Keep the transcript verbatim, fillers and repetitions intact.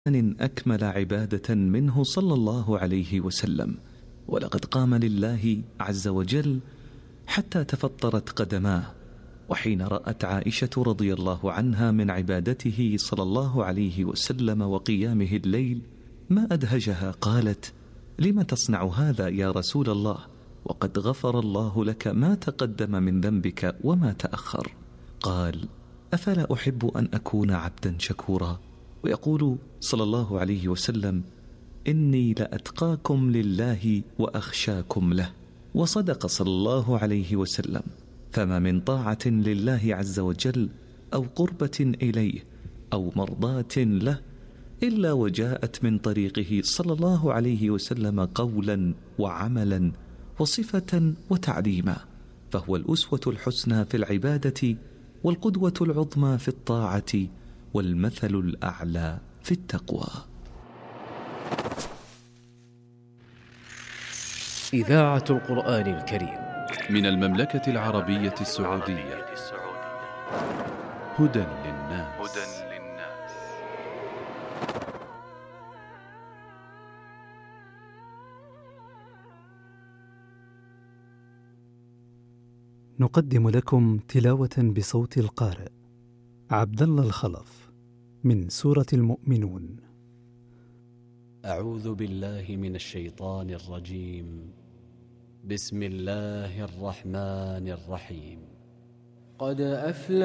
أكمل عبادة منه صلى الله عليه وسلم، ولقد قام لله عز وجل حتى تفطرت قدماه. وحين رأت عائشة رضي الله عنها من عبادته صلى الله عليه وسلم وقيامه الليل ما أدهجها، قالت: لم تصنع هذا يا رسول الله وقد غفر الله لك ما تقدم من ذنبك وما تأخر؟ قال: أفلا أحب أن أكون عبدا شكورا؟ ويقول صلى الله عليه وسلم: إني لأتقاكم لله وأخشاكم له. وصدق صلى الله عليه وسلم، فما من طاعة لله عز وجل أو قربة إليه أو مرضاة له إلا وجاءت من طريقه صلى الله عليه وسلم قولا وعملا وصفة وتعليما، فهو الأسوة الحسنى في العبادة والقدوة العظمى في الطاعة والمثل الأعلى في التقوى. إذاعة القرآن الكريم من المملكة العربية السعودية. هدى للناس. نقدم لكم تلاوة بصوت القارئ عبد الله الخلف من سورة المؤمنون. أعوذ بالله من الشيطان الرجيم. بسم الله الرحمن الرحيم. قد أفلح